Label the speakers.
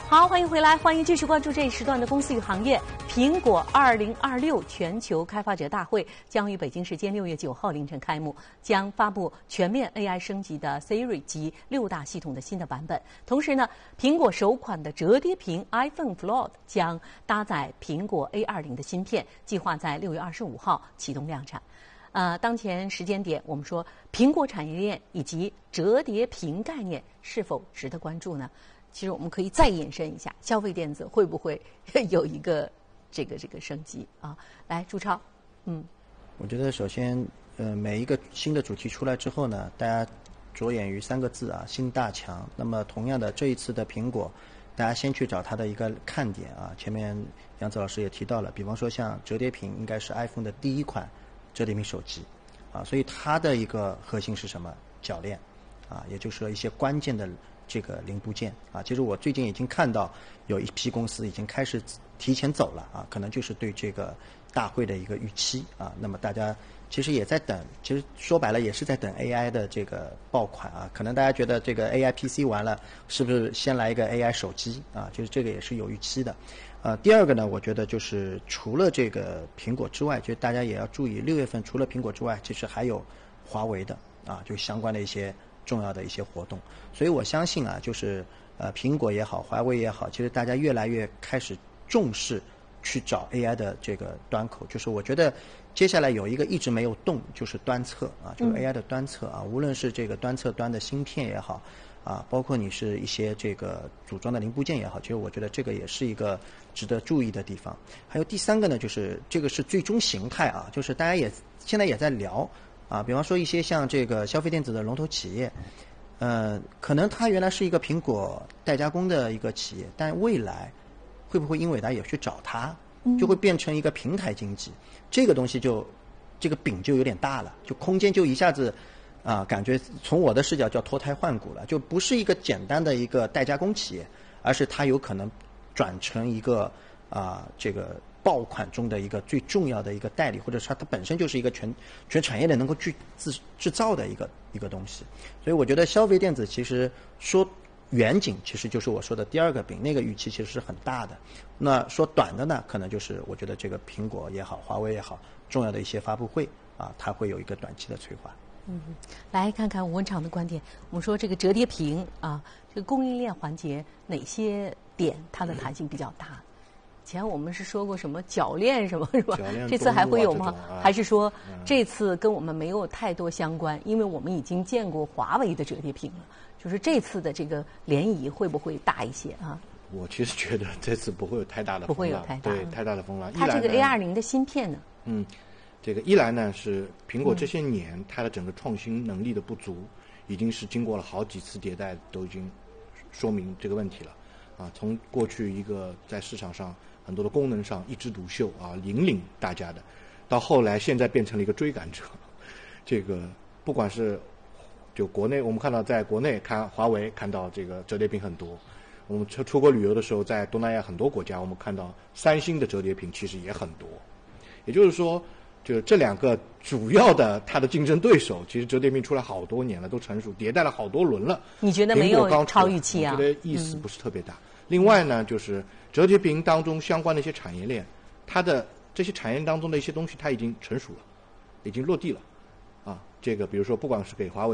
Speaker 1: 好，欢迎回来，欢迎继续关注这一时段的公司与行业。苹果2026全球开发者大会将于北京时间6月9号凌晨开幕，将发布全面 AI 升级的 Siri 及6大系统的新的版本。同时呢，苹果首款的折叠屏 iPhone Float 将搭载苹果 A20的芯片，计划在6月25号启动量产。当前时间点，我们说苹果产业链以及折叠屏概念是否值得关注呢？其实我们可以再延伸一下，消费电子会不会有一个这个升级啊？来，朱超，
Speaker 2: 我觉得首先，每一个新的主题出来之后呢，大家着眼于3个字啊，新大强。那么同样的，这一次的苹果，大家先去找它的一个看点啊。前面杨子老师也提到了，比方说像折叠屏，应该是 iPhone 的第一款折叠屏手机啊，所以它的一个核心是什么？铰链啊，也就是说一些关键的这个零部件啊。其实我最近已经看到有一批公司已经开始提前走了啊，可能就是对这个大会的一个预期啊。那么大家其实也在等，其实说白了也是在等 AI 的这个爆款啊。可能大家觉得这个 AI PC 完了，是不是先来一个 AI 手机啊？就是这个也是有预期的。第二个呢，我觉得就是除了这个苹果之外，就是大家也要注意，6月份除了苹果之外，其实还有华为的啊，就相关的一些重要的一些活动。所以我相信啊，就是苹果也好，华为也好，其实大家越来越开始重视去找 AI 的这个端口。就是我觉得接下来有一个一直没有动，就是端侧啊，就是 AI 的端侧啊，无论是这个端侧端的芯片也好啊，包括你是一些这个组装的零部件也好，其实我觉得这个也是一个值得注意的地方。还有第3个呢，就是这个是最终形态啊，就是大家也现在也在聊啊，比方说一些像这个消费电子的龙头企业，可能它原来是一个苹果代加工的一个企业，但未来会不会英伟达也去找它，就会变成一个平台经济？这个东西这个饼就有点大了，就空间就一下子啊，感觉从我的视角叫脱胎换骨了，就不是一个简单的一个代加工企业，而是它有可能转成一个这个爆款中的一个最重要的一个代理，或者是它本身就是一个全产业链能够制造的一个东西。所以我觉得消费电子其实说远景，其实就是我说的第2个饼，那个预期其实是很大的。那说短的呢，可能就是我觉得这个苹果也好，华为也好，重要的一些发布会啊，它会有一个短期的催化。
Speaker 1: 来看看吴文长的观点。我们说这个折叠屏啊，这个供应链环节哪些点它的弹性比较大？以前我们是说过什么铰链什么是吧？这次还会有吗？还是说这次跟我们没有太多相关？因为我们已经见过华为的折叠屏了，就是这次的这个涟漪会不会大一些啊？
Speaker 3: 我其实觉得这次不会有太大的风浪，
Speaker 1: 不会有
Speaker 3: 太大的风浪。
Speaker 1: 它这个 A20的芯片呢？
Speaker 3: 这个一来呢是苹果这些年它的整个创新能力的不足，已经是经过了好几次迭代都已经说明这个问题了啊。从过去一个在市场上很多的功能上一枝独秀啊，引领大家的，到后来现在变成了一个追赶者。这个不管是就国内，我们看到在国内看华为看到这个折叠屏很多，我们出国旅游的时候，在东南亚很多国家，我们看到三星的折叠屏其实也很多。也就是说，就这2个主要的它的竞争对手，其实折叠屏出来好多年了，都成熟，迭代了好多轮了。
Speaker 1: 你觉得没有超预期啊？
Speaker 3: 我觉得意思不是特别大。另外呢，就是折叠屏当中相关的一些产业链，它的这些产业链当中的一些东西，它已经成熟了，已经落地了啊。这个比如说，不管是给华为